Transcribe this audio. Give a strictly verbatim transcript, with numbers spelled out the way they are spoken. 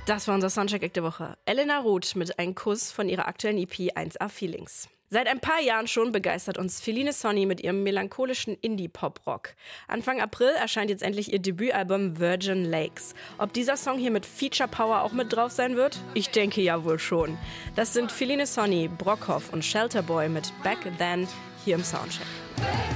Das war unser Soundcheck der Woche. Elena Roth mit Ein Kuss von ihrer aktuellen E P eins A Feelings. Seit ein paar Jahren schon begeistert uns Feline Sonny mit ihrem melancholischen Indie-Pop-Rock. Anfang April erscheint jetzt endlich ihr Debütalbum Virgin Lakes. Ob dieser Song hier mit Feature-Power auch mit drauf sein wird? Ich denke ja wohl schon. Das sind Feline Sonny, Brockhoff und Shelterboy mit Back Then hier im Soundcheck.